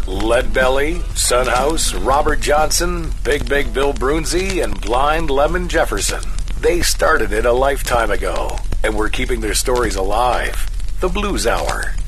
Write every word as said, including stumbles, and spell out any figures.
Leadbelly, Sunhouse, Robert Johnson, Big Big Bill Brunzi, and Blind Lemon Jefferson. They started it a lifetime ago, and we're keeping their stories alive. The Blues Hour.